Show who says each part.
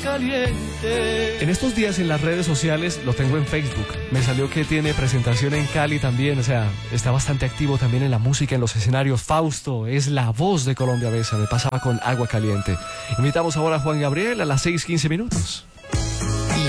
Speaker 1: caliente.
Speaker 2: En estos días en las redes sociales, lo tengo en Facebook, me salió que tiene presentación en Cali también, o sea, está bastante activo también en la música, en los escenarios. Fausto es la voz de Colombia Besa, me pasaba con Agua Caliente. Invitamos ahora a Juan Gabriel a las 6:15.